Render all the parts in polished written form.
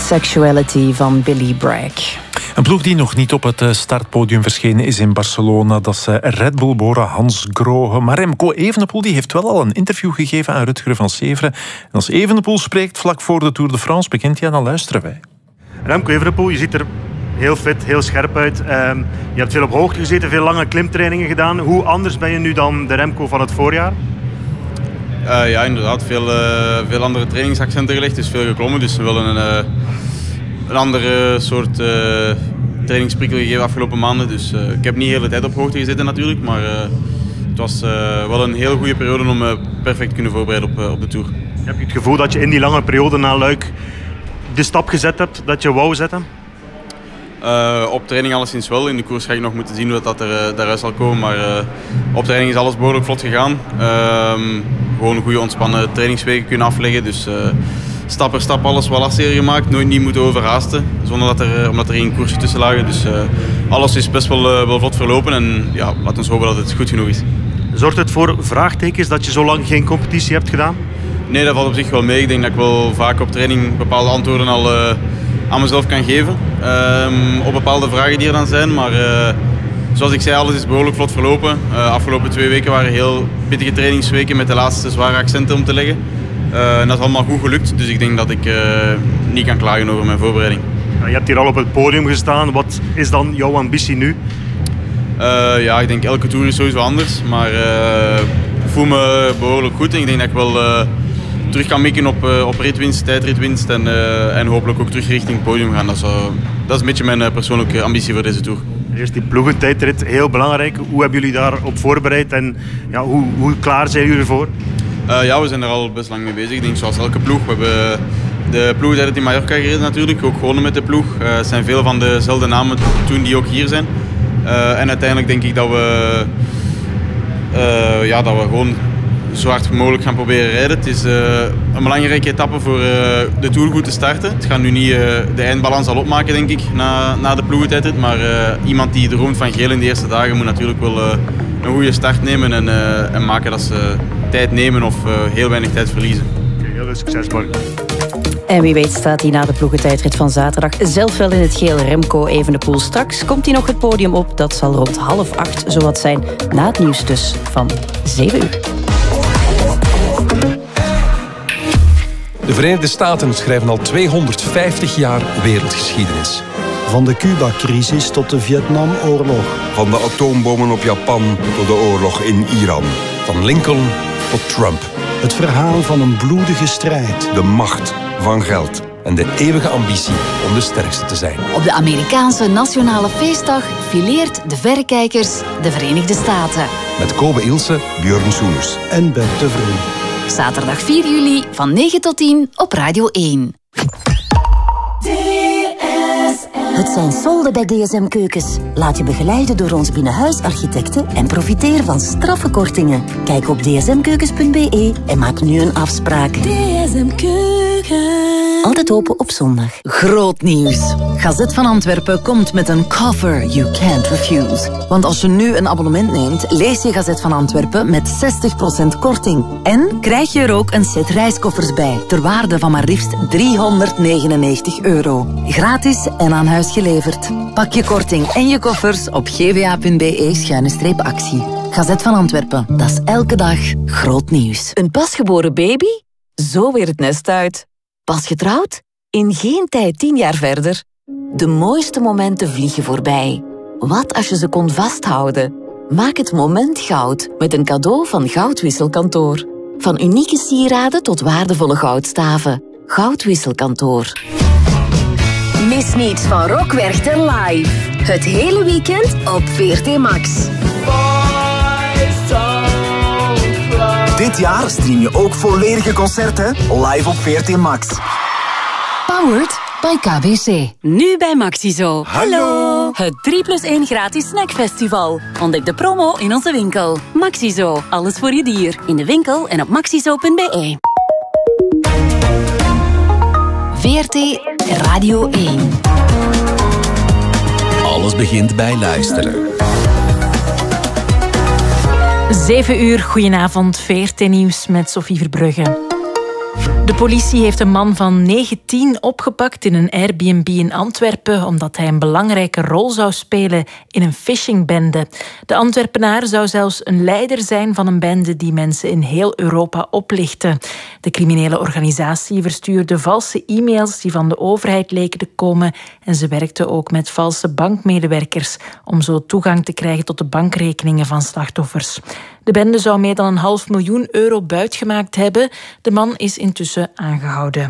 Sexuality van Billy Bragg. Een ploeg die nog niet op het startpodium verschenen is in Barcelona, dat is Red Bull-Bora Hans Grohe. Maar Remco Evenepoel die heeft wel al een interview gegeven aan Rutger van Severen. En als Evenepoel spreekt vlak voor de Tour de France, begint hij, dan luisteren wij. Remco Evenepoel, je ziet er heel fit, heel scherp uit. Je hebt veel op hoogte gezeten, veel lange klimtrainingen gedaan. Hoe anders ben je nu dan de Remco van het voorjaar? Ja, inderdaad. Veel andere trainingsaccenten gelegd. Dus veel geklommen. Dus we willen een andere soort trainingsprikkel gegeven afgelopen maanden. Dus ik heb niet de hele tijd op hoogte gezeten natuurlijk. Maar het was wel een heel goede periode om perfect te kunnen voorbereiden op de Tour. Heb je het gevoel dat je in die lange periode na Luik de stap gezet hebt dat je wou zetten? Op training alleszins wel. In de koers ga ik nog moeten zien hoe dat daaruit zal komen. Maar op training is alles behoorlijk vlot gegaan. Gewoon een goede ontspannen trainingsweken kunnen afleggen. Dus stap per stap alles wat lastiger gemaakt. Nooit niet moeten overhaasten. Omdat er geen koersen tussen lagen. Dus alles is best wel vlot verlopen. En ja, laten we hopen dat het goed genoeg is. Zorgt het voor vraagtekens dat je zo lang geen competitie hebt gedaan? Nee, dat valt op zich wel mee. Ik denk dat ik wel vaak op training bepaalde antwoorden al aan mezelf kan geven. Op bepaalde vragen die er dan zijn. Maar zoals ik zei, alles is behoorlijk vlot verlopen. Afgelopen 2 weken waren heel pittige trainingsweken met de laatste zware accenten om te leggen. En dat is allemaal goed gelukt. Dus ik denk dat ik niet kan klagen over mijn voorbereiding. Je hebt hier al op het podium gestaan. Wat is dan jouw ambitie nu? Ja, ik denk elke tour is sowieso anders. Maar ik voel me behoorlijk goed. En ik denk dat ik wel terug kan mikken op ritwinst, tijdritwinst. En hopelijk ook terug richting het podium gaan. Dat is een beetje mijn persoonlijke ambitie voor deze tour. Eerst die ploegentijdrit, heel belangrijk. Hoe hebben jullie daarop voorbereid en ja, hoe klaar zijn jullie ervoor? Ja, we zijn er al best lang mee bezig. Ik denk zoals elke ploeg. We hebben de ploegentijdrit in Mallorca gereden natuurlijk. Ook gewonnen met de ploeg. Het zijn veel van dezelfde namen toen die ook hier zijn. En uiteindelijk denk ik dat we gewoon zo hard mogelijk gaan proberen rijden. Het is een belangrijke etappe voor de Tour goed te starten. Het gaat nu niet de eindbalans al opmaken, denk ik, na de ploegentijdrit. Maar iemand die droomt van geel in de eerste dagen moet natuurlijk wel een goede start nemen en maken dat ze tijd nemen of heel weinig tijd verliezen. Heel veel succes, Mark. En wie weet staat hij na de ploegentijdrit van zaterdag zelf wel in het geel. Remco Evenepoel. Straks komt hij nog het podium op. Dat zal rond 7:30 zowat zijn. Na het nieuws dus van 7 uur. De Verenigde Staten schrijven al 250 jaar wereldgeschiedenis. Van de Cuba-crisis tot de Vietnamoorlog. Van de atoombommen op Japan tot de oorlog in Iran. Van Lincoln tot Trump. Het verhaal van een bloedige strijd. De macht van geld. En de eeuwige ambitie om de sterkste te zijn. Op de Amerikaanse Nationale Feestdag fileert de verrekijkers de Verenigde Staten. Met Kobe Ilse, Björn Soeners En Bert de Vree. Zaterdag 4 juli van 9 tot 10 op Radio 1. Het zijn solden bij DSM Keukens. Laat je begeleiden door ons binnenhuisarchitecten en profiteer van straffe kortingen. Kijk op dsmkeukens.be en maak nu een afspraak. DSM Keukens. Altijd open op zondag. Groot nieuws. Gazet van Antwerpen komt met een cover you can't refuse. Want als je nu een abonnement neemt, lees je Gazet van Antwerpen met 60% korting. En krijg je er ook een set reiskoffers bij, ter waarde van maar liefst €399. Gratis en aan huis geleverd. Pak je korting en je koffers op gva.be/actie. Gazet van Antwerpen, dat is elke dag groot nieuws. Een pasgeboren baby? Zo weer het nest uit. Pas getrouwd? In geen tijd 10 jaar verder. De mooiste momenten vliegen voorbij. Wat als je ze kon vasthouden? Maak het moment goud met een cadeau van Goudwisselkantoor. Van unieke sieraden tot waardevolle goudstaven. Goudwisselkantoor. Mis niets van Rock Werchter live. Het hele weekend op VRT Max. Dit jaar stream je ook volledige concerten live op VRT Max. Powered by KBC. Nu bij Maxizo. Hallo! Het 3+1 gratis snackfestival. Ontdek de promo in onze winkel. Maxizo. Alles voor je dier. In de winkel en op maxizo.be. VRT Radio 1. Alles begint bij luisteren. 7 uur, goedenavond, VRT Nieuws met Sophie Verbrugge. De politie heeft een man van 19 opgepakt in een Airbnb in Antwerpen omdat hij een belangrijke rol zou spelen in een phishingbende. De Antwerpenaar zou zelfs een leider zijn van een bende die mensen in heel Europa oplichtte. De criminele organisatie verstuurde valse e-mails die van de overheid leken te komen en ze werkte ook met valse bankmedewerkers om zo toegang te krijgen tot de bankrekeningen van slachtoffers. De bende zou meer dan €500.000 buitgemaakt hebben. De man is intussen aangehouden.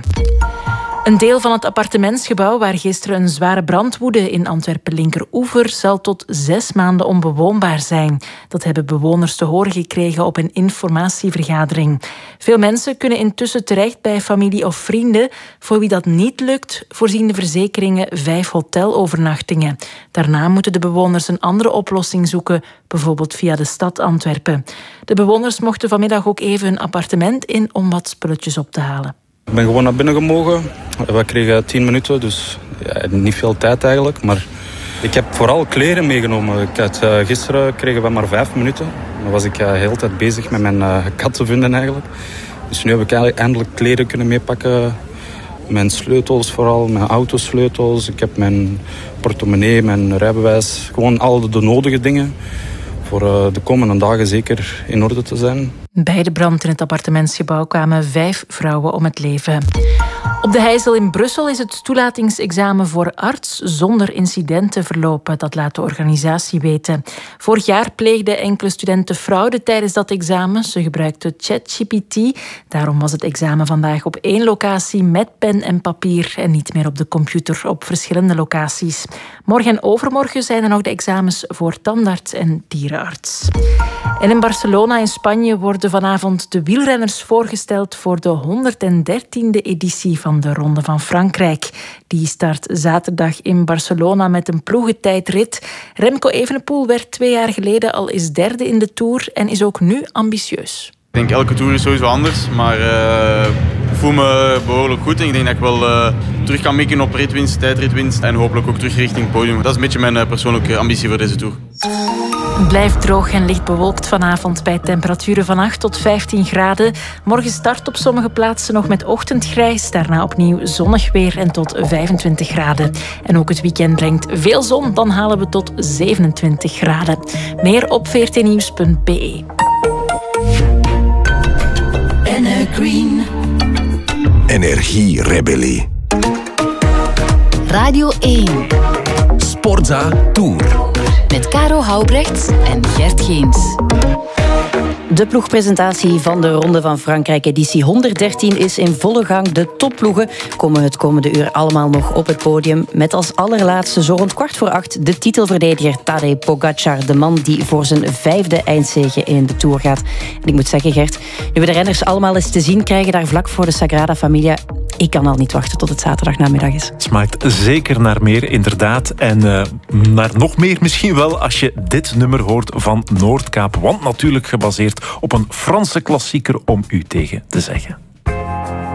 Een deel van het appartementsgebouw waar gisteren een zware brand woedde in Antwerpen-Linkeroever zal tot 6 maanden onbewoonbaar zijn. Dat hebben bewoners te horen gekregen op een informatievergadering. Veel mensen kunnen intussen terecht bij familie of vrienden. Voor wie dat niet lukt, voorzien de verzekeringen 5 hotelovernachtingen. Daarna moeten de bewoners een andere oplossing zoeken, bijvoorbeeld via de stad Antwerpen. De bewoners mochten vanmiddag ook even hun appartement in om wat spulletjes op te halen. Ik ben gewoon naar binnen gemogen. We kregen 10 minuten, dus niet veel tijd eigenlijk. Maar ik heb vooral kleren meegenomen. Gisteren kregen we maar 5 minuten. Dan was ik de hele tijd bezig met mijn kat te vinden eigenlijk. Dus nu heb ik eindelijk kleren kunnen meepakken. Mijn sleutels vooral, mijn autosleutels. Ik heb mijn portemonnee, mijn rijbewijs. Gewoon al de nodige dingen voor de komende dagen zeker in orde te zijn. Bij de brand in het appartementsgebouw kwamen 5 vrouwen om het leven. Op de Heijzel in Brussel is het toelatingsexamen voor arts zonder incidenten verlopen. Dat laat de organisatie weten. Vorig jaar pleegden enkele studenten fraude tijdens dat examen. Ze gebruikten ChatGPT. Daarom was het examen vandaag op 1 locatie met pen en papier en niet meer op de computer op verschillende locaties. Morgen en overmorgen zijn er nog de examens voor tandarts en dierenarts. En in Barcelona in Spanje worden vanavond de wielrenners voorgesteld voor de 113e editie van de Ronde van Frankrijk. Die start zaterdag in Barcelona met een ploegentijdrit. Remco Evenepoel werd 2 jaar geleden al eens 3e in de Tour en is ook nu ambitieus. Ik denk elke Tour is sowieso anders, maar ik voel me behoorlijk goed en ik denk dat ik wel terug kan mikken op ritwinst, tijdritwinst en hopelijk ook terug richting het podium. Dat is een beetje mijn persoonlijke ambitie voor deze Tour. Het blijft droog en licht bewolkt vanavond bij temperaturen van 8 tot 15 graden. Morgen start op sommige plaatsen nog met ochtendgrijs. Daarna opnieuw zonnig weer en tot 25 graden. En ook het weekend brengt veel zon. Dan halen we tot 27 graden. Meer op vrtnieuws.be. Green. Energierebellie. Radio 1. Sportza Tour. Met Caro Houbrechts en Gert Geens. De ploegpresentatie van de Ronde van Frankrijk editie 113 is in volle gang. De topploegen komen het komende uur allemaal nog op het podium. Met als allerlaatste, zo rond 7:15, de titelverdediger Tadej Pogačar. De man die voor zijn 5e eindzege in de Tour gaat. En ik moet zeggen, Gert, nu we de renners allemaal eens te zien krijgen daar vlak voor de Sagrada Familia, ik kan al niet wachten tot het zaterdagnamiddag is. Het smaakt zeker naar meer, inderdaad. En naar nog meer misschien wel als je dit nummer hoort van Noordkaap. Want natuurlijk gebaseerd op een Franse klassieker om u tegen te zeggen.